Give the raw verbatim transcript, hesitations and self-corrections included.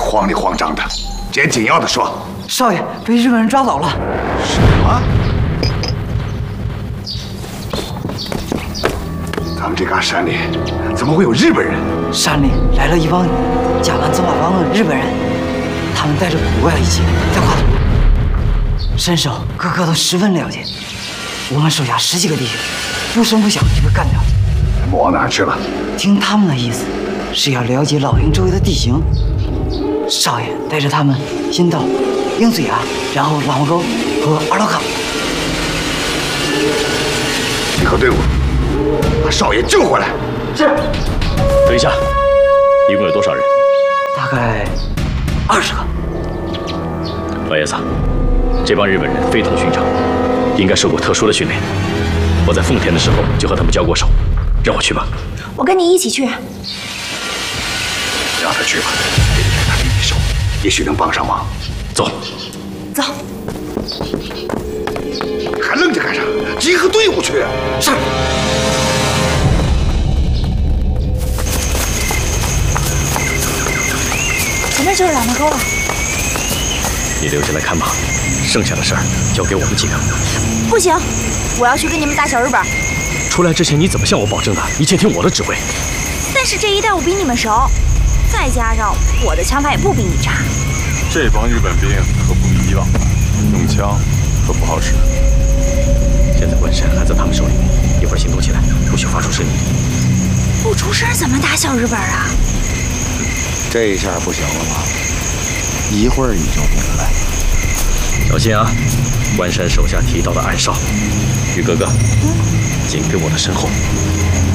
慌里慌张的，捡紧要的说。 少爷被日本人抓走了。 什么？咱们这嘎山里怎么会有日本人？ 山里来了一帮假扮走马帮的日本人，他们带着古怪的仪器在画图，身手个个都十分了解。我们手下十几个弟兄，不声不响就被干掉了。 往哪去了？ 听他们的意思，是要了解老营周围的地形。少爷带着他们先到鹰嘴崖，然后老沟和二道坎。 集合队伍，把少爷救回来。 是。 等一下，一共有多少人？ 大概二十个。 老爷子，这帮日本人非同寻常，应该受过特殊的训练。我在奉田的时候就和他们交过手，让我去吧。 我跟你一起去。 让他去吧，给他比比手，也许能帮上忙。 走。 走。 还愣着干啥？集合队伍去。 是。 前面就是喇嘛沟了。 你留下来看吧，剩下的事儿交给我们几个。 不行，我要去跟你们打小日本。 出来之前你怎么向我保证的？一切听我的指挥。 但是这一带我比你们熟，再加上我的枪法也不比你差。 这帮日本兵可不比以往大，用枪可不好使。 现在关山还在他们手里，一会儿行动起来，不许发出声音。 不出声怎么打小日本啊？ 这一下不行了吧？一会儿你就明白。 小心啊！关山手下提到的暗哨，于哥哥，紧跟我的身后。